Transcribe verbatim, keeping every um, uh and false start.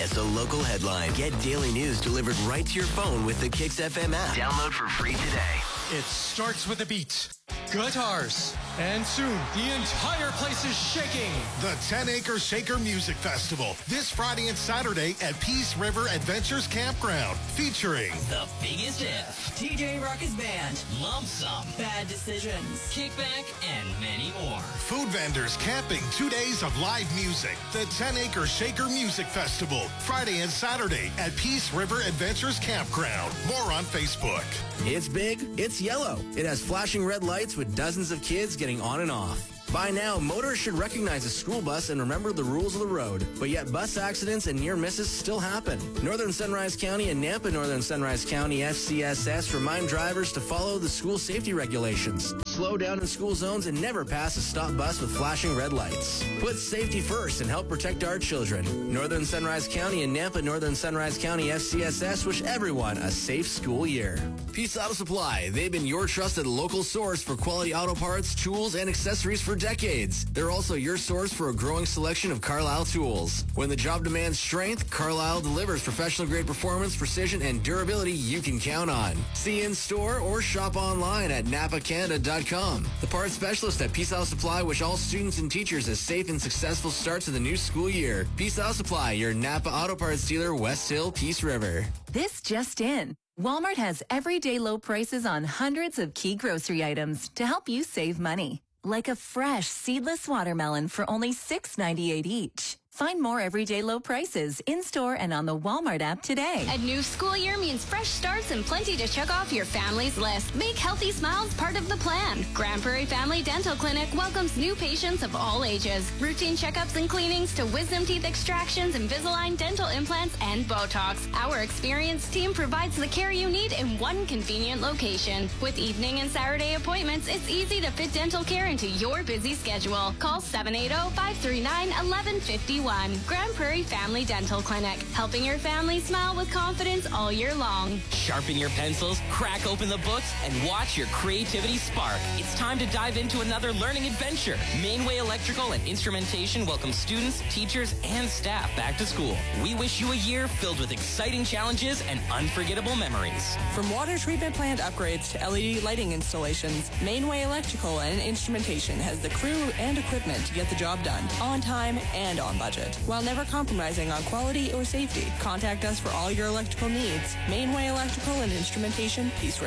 Miss a local headline. Get daily news delivered right to your phone with the Kix F M app. Download for free today. It starts with a beat, guitars, and soon the entire place is shaking. The ten acre Shaker Music Festival this Friday and Saturday at Peace River Adventures Campground, featuring The Biggest If, T J Ruckus Band, Lump Sum, Bad Decisions, Kickback, and many more. Food vendors, camping, two days of live music. The ten acre Shaker Music Festival, Friday and Saturday at Peace River Adventures Campground. More on Facebook. It's big, it's yellow. It has flashing red lights with dozens of kids getting on and off. By now, motorists should recognize a school bus and remember the rules of the road. But yet bus accidents and near misses still happen. Northern Sunrise County and Nampa Northern Sunrise County F C S S remind drivers to follow the school safety regulations. Slow down in school zones and never pass a stop bus with flashing red lights. Put safety first and help protect our children. Northern Sunrise County and Nampa Northern Sunrise County F C S S wish everyone a safe school year. Peace Auto Supply. They've been your trusted local source for quality auto parts, tools, and accessories for decades. They're also your source for a growing selection of Carlisle tools. When the job demands strength, Carlisle delivers professional-grade performance, precision, and durability you can count on. See in-store or shop online at napa canada dot com. The parts specialist at Peace Auto Supply wish all students and teachers a safe and successful start to the new school year. Peace Auto Supply, your Napa Auto Parts dealer, West Hill, Peace River. This just in. Walmart has everyday low prices on hundreds of key grocery items to help you save money. Like a fresh seedless watermelon for only six ninety-eight each. Find more everyday low prices in-store and on the Walmart app today. A new school year means fresh starts and plenty to check off your family's list. Make healthy smiles part of the plan. Grand Prairie Family Dental Clinic welcomes new patients of all ages. Routine checkups and cleanings to wisdom teeth extractions, Invisalign dental implants, and Botox. Our experienced team provides the care you need in one convenient location. With evening and Saturday appointments, it's easy to fit dental care into your busy schedule. Call seven eight zero, five three nine, one one five one. Grand Prairie Family Dental Clinic, helping your family smile with confidence all year long. Sharpen your pencils, crack open the books, and watch your creativity spark. It's time to dive into another learning adventure. Mainway Electrical and Instrumentation welcomes students, teachers, and staff back to school. We wish you a year filled with exciting challenges and unforgettable memories. From water treatment plant upgrades to L E D lighting installations, Mainway Electrical and Instrumentation has the crew and equipment to get the job done, on time and on budget, while never compromising on quality or safety. Contact us for all your electrical needs. Mainway Electrical and Instrumentation, Peace River.